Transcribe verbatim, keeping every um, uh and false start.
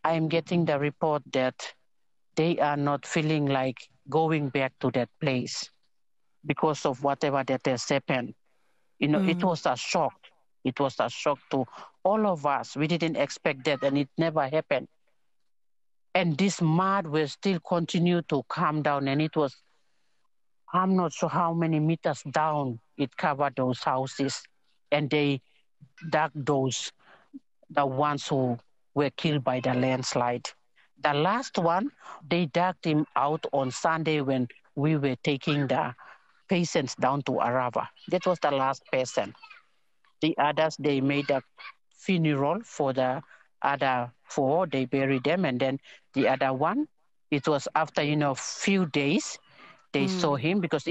I'm getting the report that they are not feeling like going back to that place because of whatever that has happened. You know, it Mm. was a shock. It was a shock to all of us. We didn't expect that, and it never happened. And this mud will still continue to come down, and it was, I'm not sure how many meters down it covered those houses, and they dug those, the ones who were killed by the landslide. The last one, they dug him out on Sunday when we were taking the patients down to Arava. That was the last person. The others, they made a funeral for the other four. They buried them. And then the other one, it was after, you know, few days, they saw Mm. him because